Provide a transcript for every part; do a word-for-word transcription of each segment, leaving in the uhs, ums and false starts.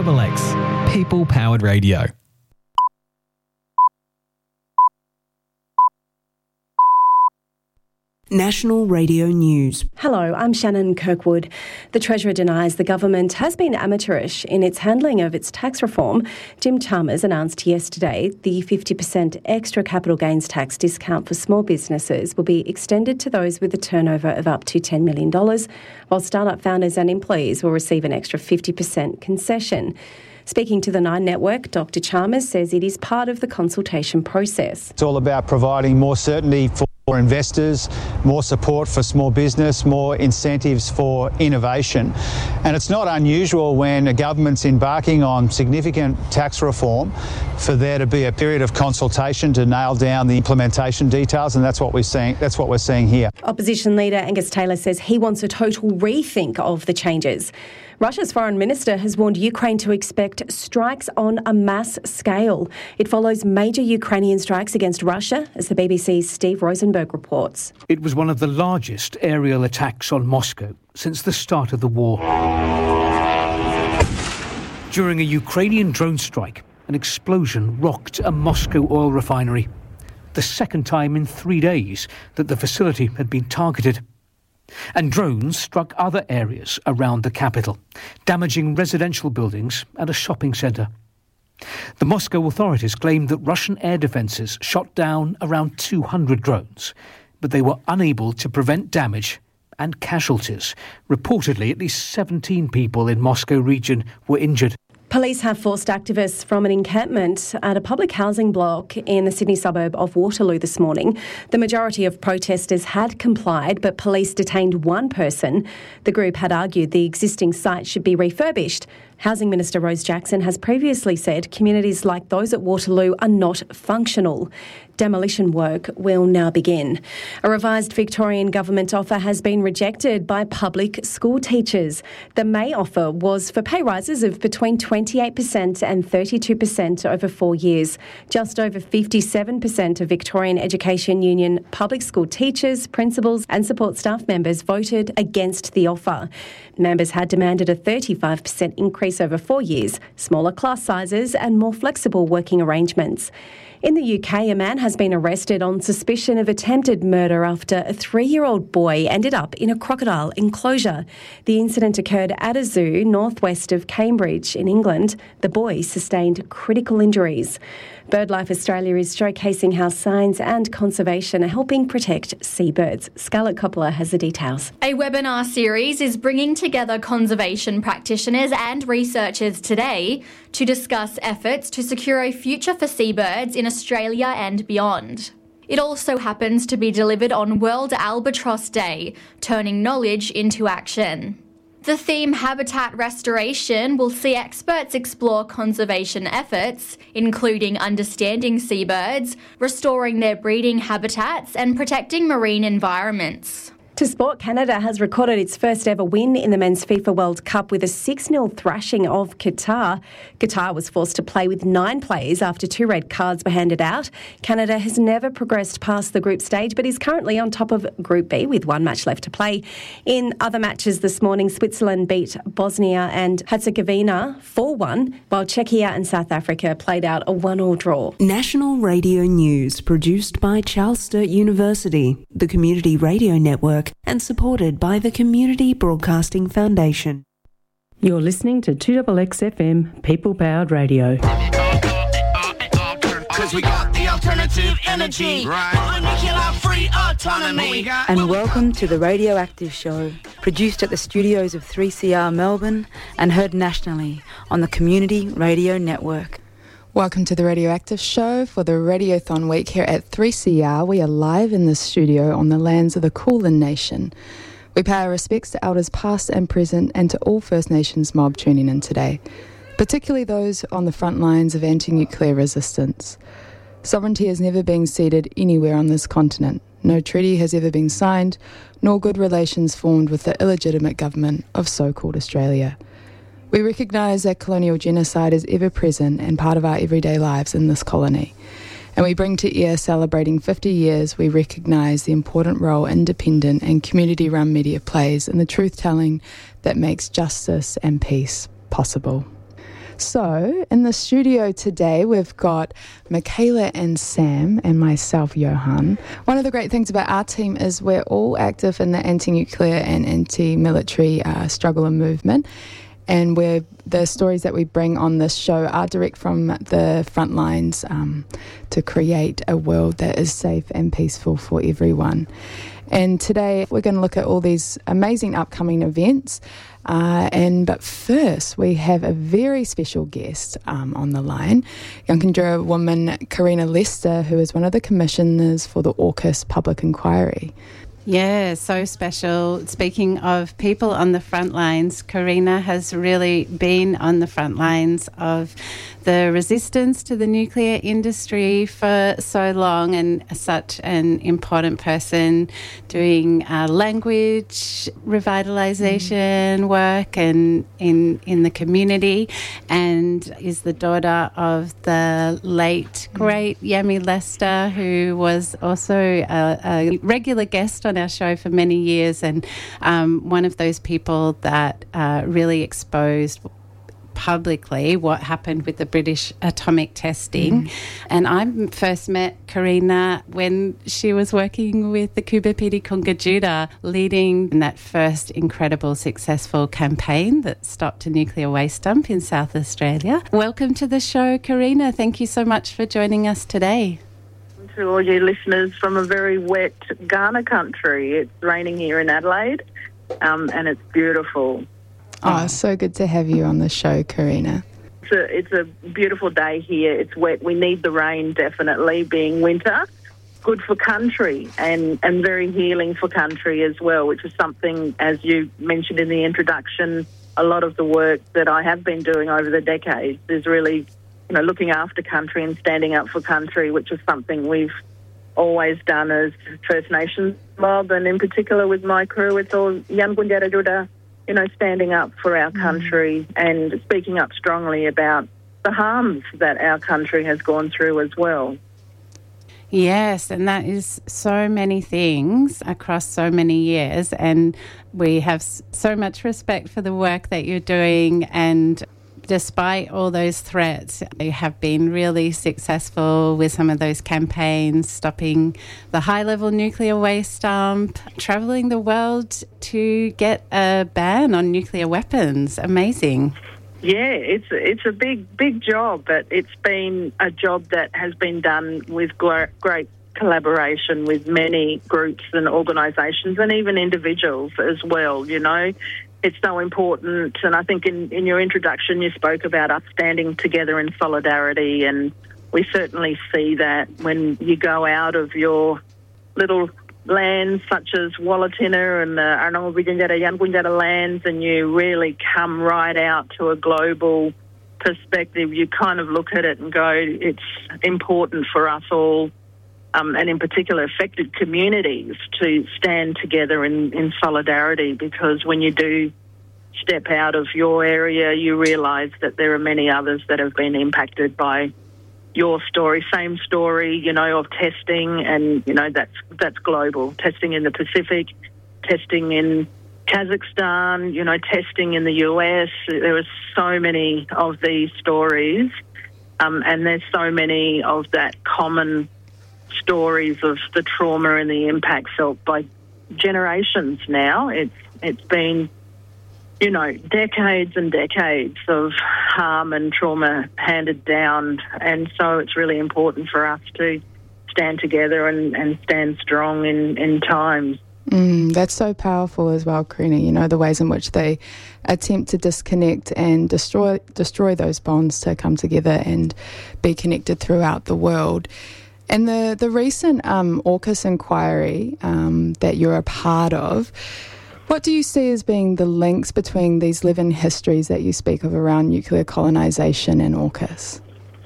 X X, people-powered radio. National Radio News. Hello, I'm Shannon Kirkwood. The Treasurer denies the government has been amateurish in its handling of its tax reform. Jim Chalmers announced yesterday the fifty percent extra capital gains tax discount for small businesses will be extended to those with a turnover of up to ten million dollars, while startup founders and employees will receive an extra fifty percent concession. Speaking to the Nine Network, Doctor Chalmers says it is part of the consultation process. It's all about providing more certainty for For investors, more support for small business, more incentives for innovation. And it's not unusual when a government's embarking on significant tax reform for there to be a period of consultation to nail down the implementation details, and that's what we're seeing, that's what we're seeing here. Opposition leader Angus Taylor says he wants a total rethink of the changes. Russia's foreign minister has warned Ukraine to expect strikes on a mass scale. It follows major Ukrainian strikes against Russia, as the B B C's Steve Rosenberg reports. It was one of the largest aerial attacks on Moscow since the start of the war. During a Ukrainian drone strike, an explosion rocked a Moscow oil refinery. The second time in three days that the facility had been targeted. And drones struck other areas around the capital, damaging residential buildings and a shopping centre. The Moscow authorities claimed that Russian air defences shot down around two hundred drones, but they were unable to prevent damage and casualties. Reportedly, at least seventeen people in Moscow region were injured. Police have forced activists from an encampment at a public housing block in the Sydney suburb of Waterloo this morning. The majority of protesters had complied, but police detained one person. The group had argued the existing site should be refurbished. Housing Minister Rose Jackson has previously said communities like those at Waterloo are not functional. Demolition work will now begin. A revised Victorian government offer has been rejected by public school teachers. The May offer was for pay rises of between twenty-eight percent and thirty-two percent over four years. Just over fifty-seven percent of Victorian Education Union public school teachers, principals and support staff members voted against the offer. Members had demanded a thirty-five percent increase over four years, smaller class sizes and more flexible working arrangements. In the U K, a man has been arrested on suspicion of attempted murder after a three-year-old boy ended up in a crocodile enclosure. The incident occurred at a zoo northwest of Cambridge in England. The boy sustained critical injuries. BirdLife Australia is showcasing how science and conservation are helping protect seabirds. Scarlett Coppola has the details. A webinar series is bringing together conservation practitioners and researchers today to discuss efforts to secure a future for seabirds in Australia and beyond. It also happens to be delivered on World Albatross Day, turning knowledge into action. The theme Habitat Restoration will see experts explore conservation efforts, including understanding seabirds, restoring their breeding habitats and protecting marine environments. To sport, Canada has recorded its first ever win in the Men's FIFA World Cup with a six nil thrashing of Qatar. Qatar was forced to play with nine players after two red cards were handed out. Canada has never progressed past the group stage but is currently on top of Group B with one match left to play. In other matches this morning, Switzerland beat Bosnia and Herzegovina four one, while Czechia and South Africa played out a one all draw. National Radio News, produced by Charles Sturt University, the Community Radio Network, and supported by the Community Broadcasting Foundation. You're listening to two X X F M, people-powered radio. Cause we got the alternative energy, right. Nuclear-free autonomy. And welcome to the Radioactive Show, produced at the studios of three C R Melbourne and heard nationally on the Community Radio Network. Welcome to the Radioactive Show for the Radiothon week here at three C R. We are live in the studio on the lands of the Kulin Nation. We pay our respects to elders past and present and to all First Nations mob tuning in today, particularly those on the front lines of anti-nuclear resistance. Sovereignty has never been ceded anywhere on this continent. No treaty has ever been signed, nor good relations formed with the illegitimate government of so-called Australia. We recognise that colonial genocide is ever present and part of our everyday lives in this colony. And we bring to air, celebrating fifty years, we recognise the important role independent and community-run media plays in the truth-telling that makes justice and peace possible. So, in the studio today, we've got Michaela and Sam and myself, Johan. One of the great things about our team is we're all active in the anti-nuclear and anti-military uh, struggle and movement. And we're, the stories that we bring on this show are direct from the front lines um, to create a world that is safe and peaceful for everyone. And today we're going to look at all these amazing upcoming events. Uh, and but first, we have a very special guest um, on the line, Yunkindjeri woman Karina Lester, who is one of the commissioners for the AUKUS public inquiry. Yeah, so special. Speaking of people on the front lines, Karina has really been on the front lines of the resistance to the nuclear industry for so long, and such an important person doing uh, language revitalisation mm. work and in in the community, and is the daughter of the late great Yami Lester, who was also a, a regular guest on our show for many years, and um, one of those people that uh, really exposed publicly what happened with the British atomic testing. Mm. And I first met Karina when she was working with the Kubapidi Koongajuda, leading that first incredible successful campaign that stopped a nuclear waste dump in South Australia. Welcome to the show, Karina. Thank you so much for joining us today. To all you listeners from a very wet Ghana country. It's raining here in Adelaide, um, and it's beautiful. Oh, so good to have you on the show, Karina. It's a, it's a beautiful day here. It's wet. We need the rain, definitely, being winter. Good for country and, and very healing for country as well, which is something, as you mentioned in the introduction, a lot of the work that I have been doing over the decades is really, you know, looking after country and standing up for country, which is something we've always done as First Nations mob, and in particular with my crew, it's all Yamgundjara, you know, standing up for our country and speaking up strongly about the harms that our country has gone through as well. Yes, and that is so many things across so many years, and we have so much respect for the work that you're doing, and despite all those threats, you have been really successful with some of those campaigns, stopping the high-level nuclear waste dump, travelling the world to get a ban on nuclear weapons. Amazing. Yeah, it's it's a big, big job, but it's been a job that has been done with great collaboration with many groups and organisations and even individuals as well, you know. It's so important, and I think in, in your introduction you spoke about us standing together in solidarity, and we certainly see that when you go out of your little lands such as Wallatinna and the Arnonga Yamgundjeri lands, and you really come right out to a global perspective, you kind of look at it and go, it's important for us all, um, and in particular affected communities, to stand together in, in solidarity, because when you do step out of your area, you realise that there are many others that have been impacted by your story, same story, you know, of testing, and, you know, that's that's global. Testing in the Pacific, testing in Kazakhstan, you know, testing in the U S. There are so many of these stories, um, and there's so many of that common stories of the trauma and the impact felt by generations now. It's it's been, you know, decades and decades of harm and trauma handed down, and so it's really important for us to stand together and, and stand strong in, in times. Mm, that's so powerful as well, Karina, you know, the ways in which they attempt to disconnect and destroy destroy those bonds to come together and be connected throughout the world. And the, the recent um, AUKUS inquiry um, that you're a part of, what do you see as being the links between these living histories that you speak of around nuclear colonisation and AUKUS?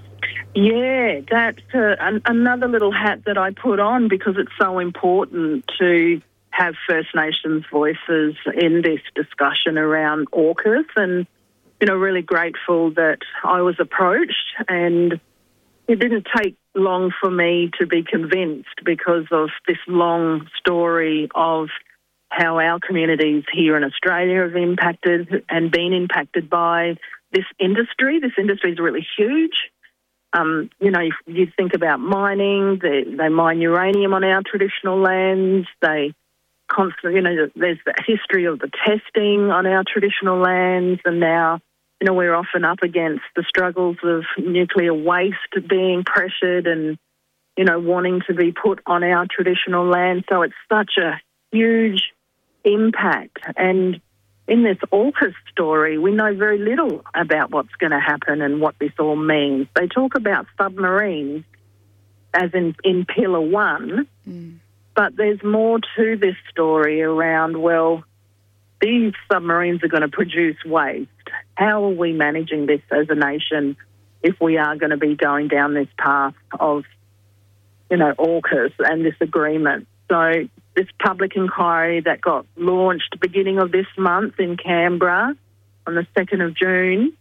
Yeah, that's uh, an, another little hat that I put on, because it's so important to have First Nations voices in this discussion around AUKUS, and, you know, really grateful that I was approached, and it didn't take long for me to be convinced because of this long story of how our communities here in Australia have impacted and been impacted by this industry. This industry is really huge. Um, you know, if you think about mining, they, they mine uranium on our traditional lands. They constantly, you know, there's the history of the testing on our traditional lands, and now, you know, we're often up against the struggles of nuclear waste being pressured and, you know, wanting to be put on our traditional land. So it's such a huge impact. And in this AUKUS story, we know very little about what's going to happen and what this all means. They talk about submarines as in, in Pillar One, mm. but there's more to this story around, well, these submarines are going to produce waste. How are we managing this as a nation if we are going to be going down this path of, you know, AUKUS and this agreement? So this public inquiry that got launched beginning of this month in Canberra on the second of June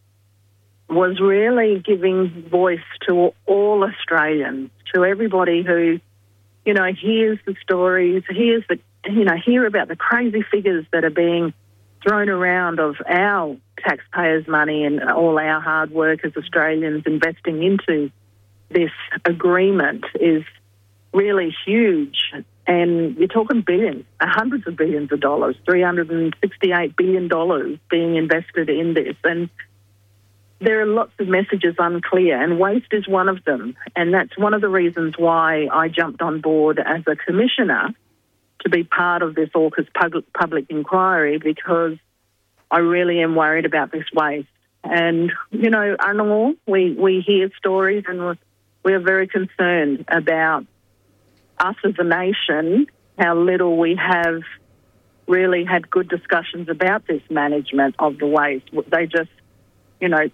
was really giving voice to all Australians, to everybody who, you know, hears the stories, hears the, you know, hear about the crazy figures that are being thrown around of our taxpayers' money and all our hard work as Australians investing into this agreement is really huge. And you're talking billions, hundreds of billions of dollars, three hundred sixty-eight billion dollars being invested in this. And there are lots of messages unclear, and waste is one of them. And that's one of the reasons why I jumped on board as a commissioner to be part of this AUKUS public, public inquiry, because I really am worried about this waste. And, you know, Anil, we, we hear stories and we are very concerned about us as a nation, how little we have really had good discussions about this management of the waste. They just, you know,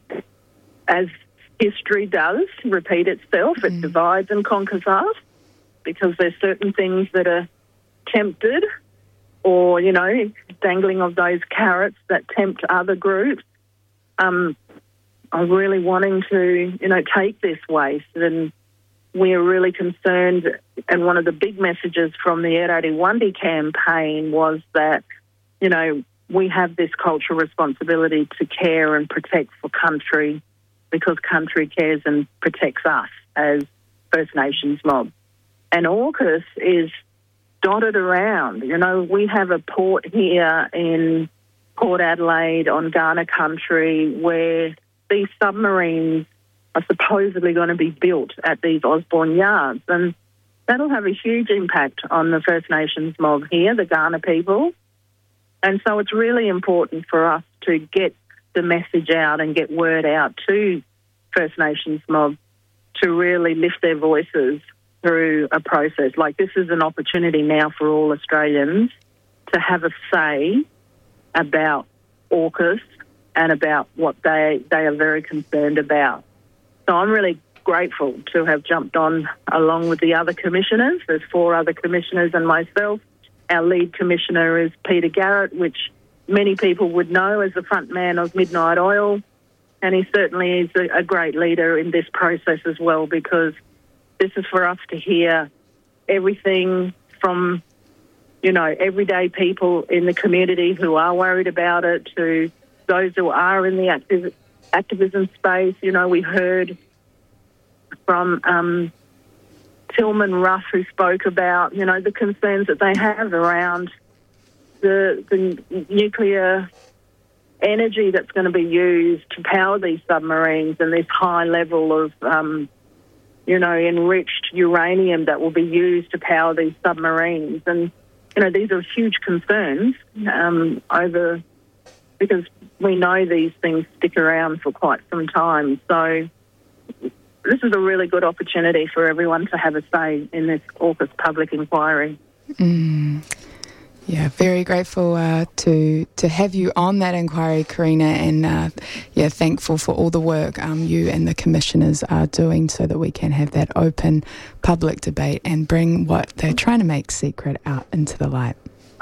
as history does repeat itself, mm. it divides and conquers us, because there's certain things that are tempted or, you know, dangling of those carrots that tempt other groups. Um, I'm really wanting to, you know, take this waste, and we are really concerned. And one of the big messages from the Eradi Wandi campaign was that, you know, we have this cultural responsibility to care and protect for country, because country cares and protects us as First Nations mob. And AUKUS is dotted around. You know, we have a port here in Port Adelaide on Kaurna country where these submarines are supposedly going to be built at these Osborne yards, and that'll have a huge impact on the First Nations mob here, the Kaurna people. And so it's really important for us to get the message out and get word out to First Nations mob to really lift their voices through a process. Like, this is an opportunity now for all Australians to have a say about AUKUS and about what they, they are very concerned about. So I'm really grateful to have jumped on along with the other commissioners. There's four other commissioners and myself. Our lead commissioner is Peter Garrett, which many people would know as the front man of Midnight Oil, and he certainly is a, a great leader in this process as well, because this is for us to hear everything from, you know, everyday people in the community who are worried about it to those who are in the activ- activism space. You know, we heard from um, Tillman Ruff, who spoke about, you know, the concerns that they have around the, the nuclear energy that's going to be used to power these submarines, and this high level of, um, you know, enriched uranium that will be used to power these submarines. And, you know, these are huge concerns um, over, because we know these things stick around for quite some time. So this is a really good opportunity for everyone to have a say in this AUKUS public inquiry. Mm. Yeah, very grateful uh, to to have you on that inquiry, Karina, and uh, yeah, thankful for all the work um, you and the commissioners are doing so that we can have that open public debate and bring what they're trying to make secret out into the light.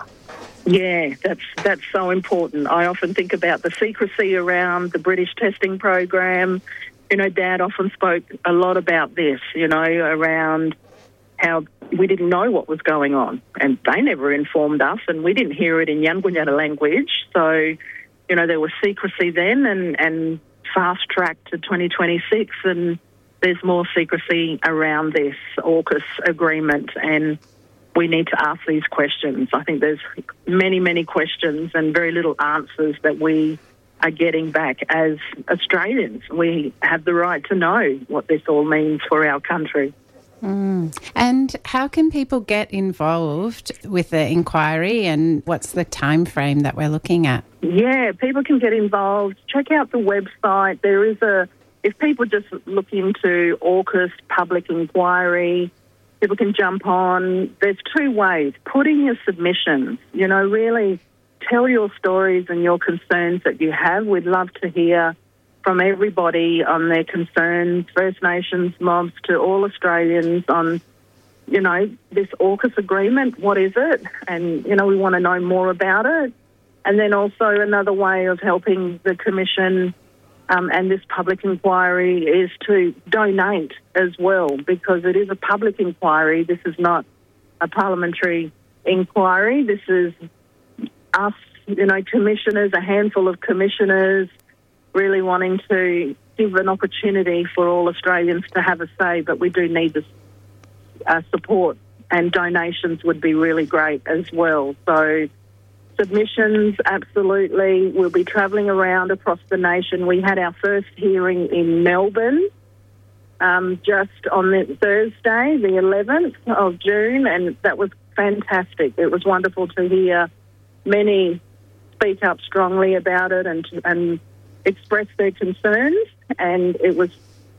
Yeah, that's that's so important. I often think about the secrecy around the British testing program. You know, Dad often spoke a lot about this, you know, around how, we didn't know what was going on, and they never informed us, and we didn't hear it in Yanyuwa language. So, you know, there was secrecy then, and, and fast-tracked to twenty twenty-six, and there's more secrecy around this AUKUS agreement, and we need to ask these questions. I think there's many, many questions and very little answers that we are getting back as Australians. We have the right to know what this all means for our country. Mm. And how can people get involved with the inquiry, and what's the time frame that we're looking at? Yeah, people can get involved. Check out the website. There is a, if people just look into AUKUS public inquiry, people can jump on. There's two ways. Put in your submissions, you know, really tell your stories and your concerns that you have. We'd love to hear from everybody on their concerns, First Nations, mobs, to all Australians on, you know, this AUKUS agreement. What is it? And, you know, we want to know more about it. And then also another way of helping the Commission um, and this public inquiry is to donate as well, because it is a public inquiry. This is not a parliamentary inquiry. This is us, you know, commissioners, a handful of commissioners, really wanting to give an opportunity for all Australians to have a say, but we do need the uh, support, and donations would be really great as well. So submissions, absolutely. We'll be travelling around across the nation. We had our first hearing in Melbourne um, just on the Thursday, the eleventh of June, and that was fantastic. It was wonderful to hear many speak up strongly about it and and express their concerns, and it was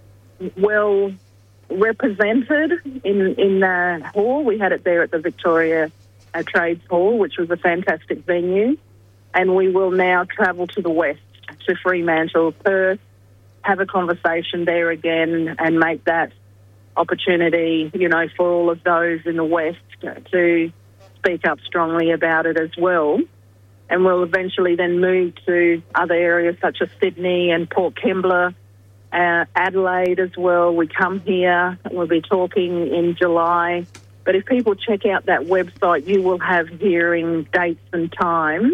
well represented in in the hall. We had it there at the Victoria uh, Trades Hall, which was a fantastic venue, and we will now travel to the west, to Fremantle, Perth, have a conversation there again, and make that opportunity, you know, for all of those in the west to speak up strongly about it as well. And we'll eventually then move to other areas such as Sydney and Port Kembla, uh, Adelaide as well. We come here, we'll be talking in July. But if people check out that website, you will have hearing dates and times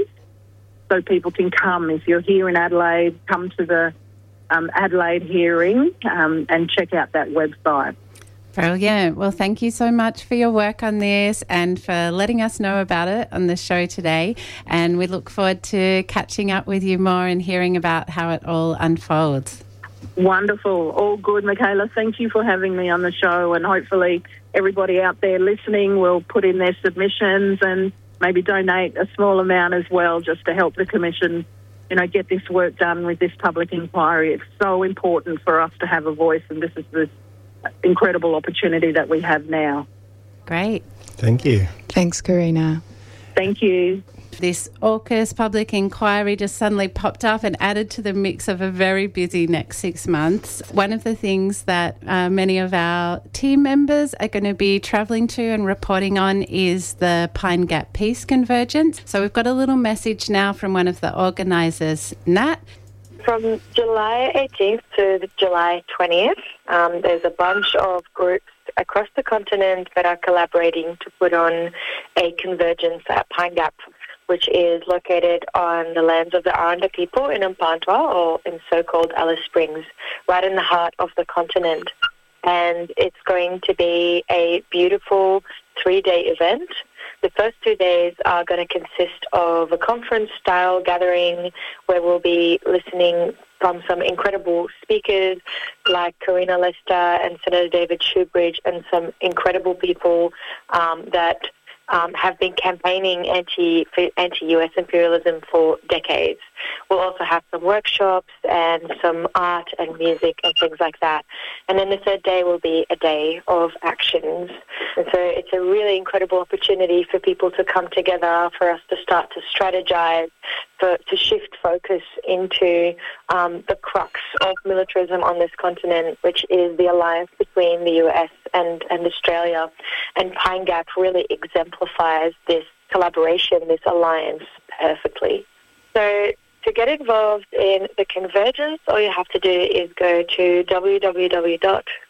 so people can come. If you're here in Adelaide, come to the um, Adelaide hearing um, and check out that website. Brilliant. Well, thank you so much for your work on this and for letting us know about it on the show today. And we look forward to catching up with you more and hearing about how it all unfolds. Wonderful. All good, Michaela. Thank you for having me on the show, and hopefully everybody out there listening will put in their submissions and maybe donate a small amount as well, just to help the Commission, you know, get this work done with this public inquiry. It's so important for us to have a voice, and this is the incredible opportunity that we have now. Great. Thank you. Thanks, Karina. Thank you. This AUKUS public inquiry just suddenly popped up and added to the mix of a very busy next six months. One of the things that uh, many of our team members are going to be travelling to and reporting on is the Pine Gap Peace Convergence. So we've got a little message now from one of the organisers, Nat. From July eighteenth to July twentieth, um, there's a bunch of groups across the continent that are collaborating to put on a convergence at Pine Gap, which is located on the lands of the Aranda people in Mpantwa, or in so-called Alice Springs, right in the heart of the continent. And it's going to be a beautiful three-day event. The first two days are going to consist of a conference-style gathering where we'll be listening from some incredible speakers like Karina Lester and Senator David Shoebridge, and some incredible people um, that um, have been campaigning anti, anti-U S imperialism for decades. We'll also have some workshops and some art and music and things like that. And then the third day will be a day of actions. And so it's a really incredible opportunity for people to come together, for us to start to strategize, for, to shift focus into um, the crux of militarism on this continent, which is the alliance between the U S and, and Australia. And Pine Gap really exemplifies this collaboration, this alliance perfectly. So to get involved in the convergence, all you have to do is go to w w w dot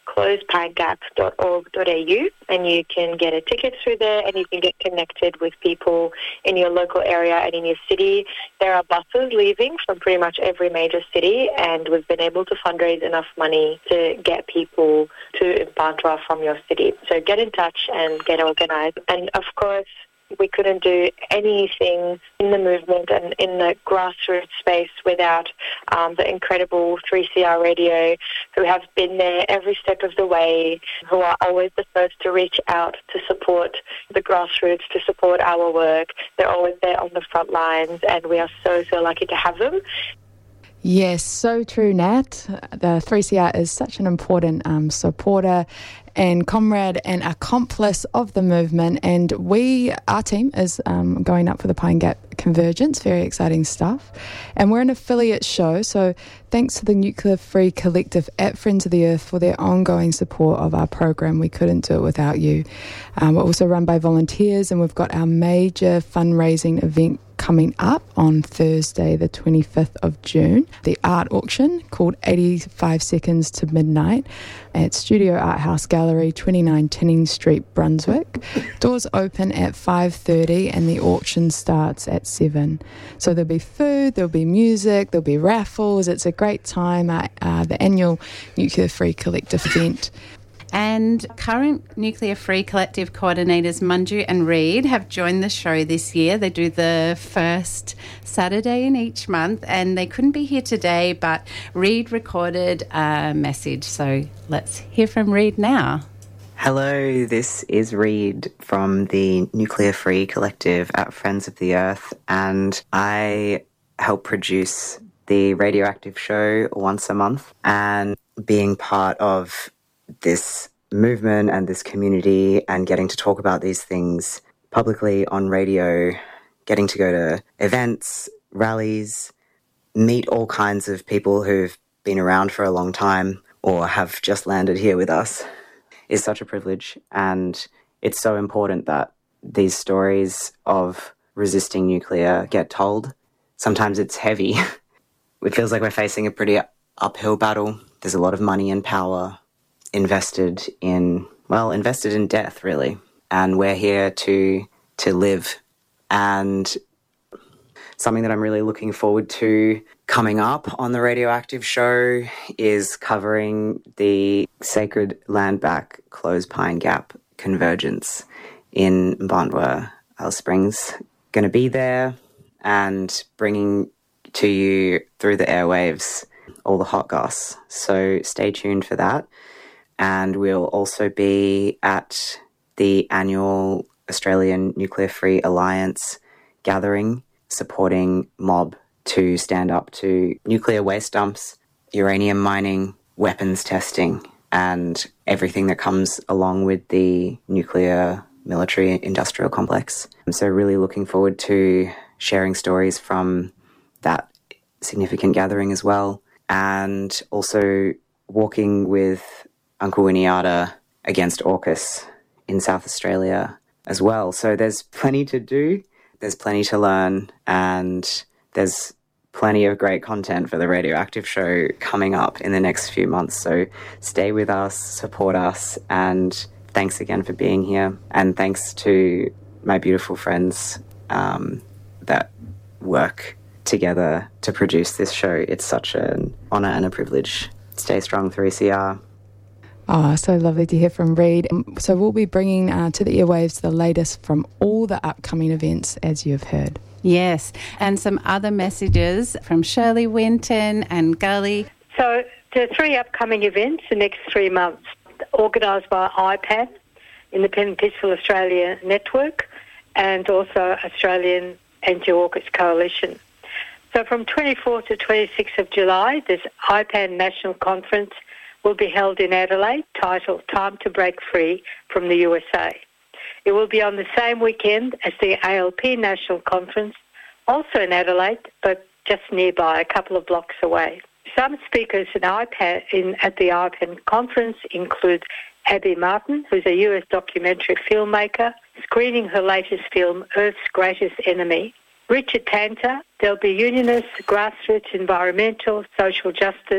close pine gap dot org dot a u, and you can get a ticket through there, and you can get connected with people in your local area and in your city. There are buses leaving from pretty much every major city, and we've been able to fundraise enough money to get people to Mparntwe from your city. So get in touch and get organised. And of course, we couldn't do anything in the movement and in the grassroots space without um, the incredible three C R Radio, who have been there every step of the way, who are always the first to reach out to support the grassroots, to support our work. They're always there on the front lines, and we are so, so lucky to have them. Yes, so true, Nat. The three C R is such an important um, supporter and comrade and accomplice of the movement, and we, our team is um, going up for the Pine Gap Convergence. Very exciting stuff. And we're an affiliate show, so thanks to the Nuclear Free Collective at Friends of the Earth for their ongoing support of our program. We couldn't do it without you. Um, we're also run by volunteers, and we've got our major fundraising event coming up on Thursday the twenty-fifth of June, the art auction called eighty-five seconds to Midnight at Studio Art House Gallery, twenty-nine Tinning Street, Brunswick. Doors open at five thirty and the auction starts at seven. So there'll be food, there'll be music, there'll be raffles. It's a great time at uh, the annual Nuclear Free Collective event. And current Nuclear Free Collective coordinators Manju and Reed have joined the show this year. They do the first Saturday in each month, and they couldn't be here today, but Reed recorded a message. So let's hear from Reed now. Hello, this is Reed from the Nuclear Free Collective at Friends of the Earth, and I help produce the Radioactive show once a month, and being part of this movement and this community and getting to talk about these things publicly on radio, getting to go to events, rallies, meet all kinds of people who've been around for a long time or have just landed here with us is such a privilege. And it's so important that these stories of resisting nuclear get told. Sometimes it's heavy. It feels like we're facing a pretty uphill battle. There's a lot of money and power invested in, well, invested in death, really. And we're here to to live. And something that I'm really looking forward to coming up on the Radioactive show is covering the Sacred Land Back Close Pine Gap Convergence in Mparntwe, Alice Springs. Going to be there and bringing to you through the airwaves all the hot goss. So stay tuned for that. And we'll also be at the annual Australian Nuclear Free Alliance gathering, supporting mob to stand up to nuclear waste dumps, uranium mining, weapons testing, and everything that comes along with the nuclear military industrial complex. I'm so really looking forward to sharing stories from that significant gathering as well, and also walking with Uncle Winiata against AUKUS in South Australia as well. So there's plenty to do, there's plenty to learn, and there's plenty of great content for the Radioactive show coming up in the next few months. So stay with us, support us, and thanks again for being here. And thanks to my beautiful friends um, that work together to produce this show. It's such an honour and a privilege. Stay strong, three C R. Oh, so lovely to hear from Reed. So we'll be bringing uh, to the airwaves the latest from all the upcoming events, as you've heard. Yes, and some other messages from Shirley Winton and Gully. So there are three upcoming events the next three months, organised by I PAN, Independent Peaceful Australia Network, and also Australian Anti-AUKUS Coalition. So from twenty-fourth to twenty-sixth of July, this I PAN National Conference will be held in Adelaide, titled Time to Break Free from the U S A. It will be on the same weekend as the A L P National Conference, also in Adelaide, but just nearby, a couple of blocks away. Some speakers in I PAN, in, at the I PAN conference include Abby Martin, who's a U S documentary filmmaker, screening her latest film, Earth's Greatest Enemy. Richard Tanter, there'll be unionists, grassroots, environmental, social justice,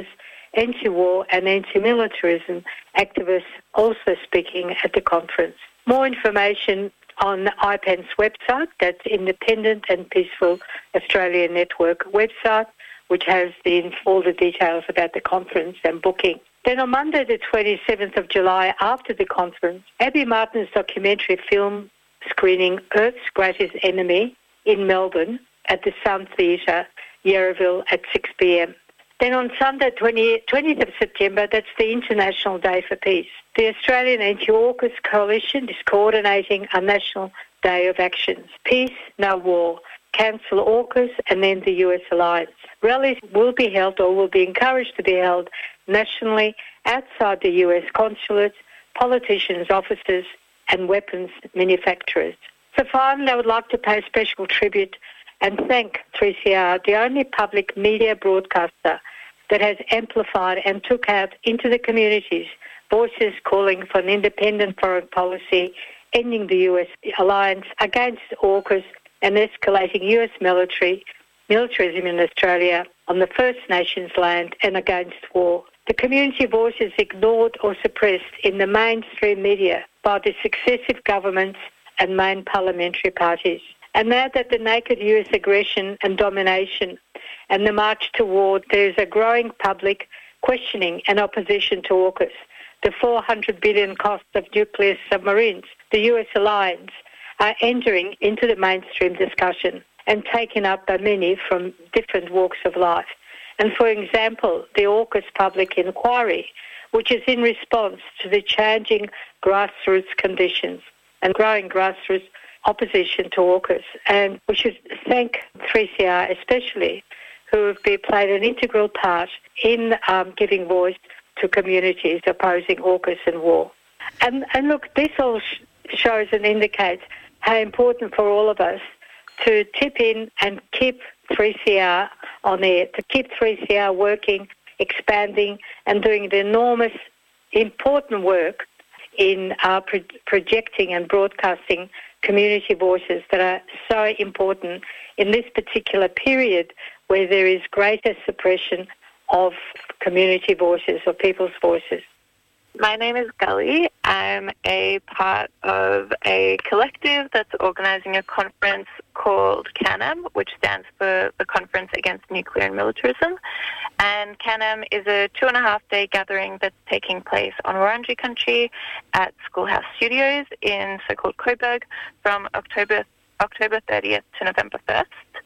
anti-war and anti-militarism activists also speaking at the conference. More information on I P A N's website, that's Independent and Peaceful Australia Network website, which has the, all the details about the conference and booking. Then on Monday the twenty-seventh of July, after the conference, Abby Martin's documentary film screening Earth's Greatest Enemy in Melbourne at the Sun Theatre, Yarraville at six p.m. Then on Sunday, twentieth of September, that's the International Day for Peace. The Australian Anti-AUKUS Coalition is coordinating a national day of actions. Peace, no war. Cancel AUKUS and then the U S alliance. Rallies will be held or will be encouraged to be held nationally outside the U S consulates, politicians' offices and weapons manufacturers. So finally, I would like to pay special tribute and thank three C R, the only public media broadcaster that has amplified and took out into the communities voices calling for an independent foreign policy, ending the U S alliance against AUKUS and escalating U S military militarism in Australia on the First Nations land and against war. The community voice is ignored or suppressed in the mainstream media by the successive governments and main parliamentary parties. And now that the naked U S aggression and domination and the march to war, there is a growing public questioning and opposition to AUKUS, the four hundred billion dollars cost of nuclear submarines, the U S alliance, are entering into the mainstream discussion and taken up by many from different walks of life. And for example, the AUKUS public inquiry, which is in response to the changing grassroots conditions and growing grassroots opposition to AUKUS. And we should thank three C R especially, who have been, played an integral part in um, giving voice to communities opposing AUKUS and war. And, and look, this all sh- shows and indicates how important for all of us to tip in and keep three C R on air, to keep three C R working, expanding and doing the enormous, important work in uh, pro- projecting and broadcasting community voices that are so important in this particular period where there is greater suppression of community voices or people's voices. My name is Gully. I'm a part of a collective that's organising a conference called CANAM, which stands for the Conference Against Nuclear and Militarism. And CANAM is a two and a half day gathering that's taking place on Wurundjeri country at Schoolhouse Studios in so-called Coburg from October October thirtieth to November first.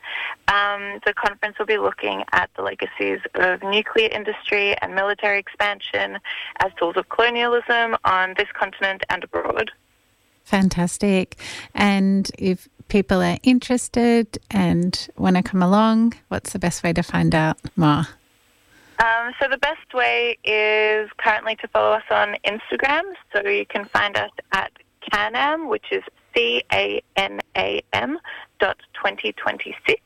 Um, the conference will be looking at the legacies of nuclear industry and military expansion as tools of colonialism on this continent and abroad. Fantastic. And if people are interested and want to come along, what's the best way to find out more? Um, so the best way is currently to follow us on Instagram. So you can find us at CANAM, which is C A N A M dot twenty twenty-six.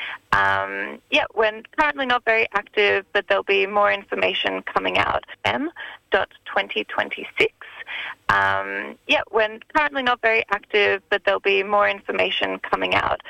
Um, yeah, we're currently not very active, but there'll be more information coming out. M dot twenty twenty-six. Um, yeah, we're currently not very active, but there'll be more information coming out.